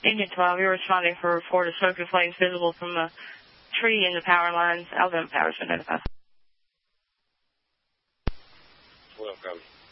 Indian 12, you're responding for a report of smoke and flames visible from a tree in the power lines. Alabama Power's been notified. Welcome.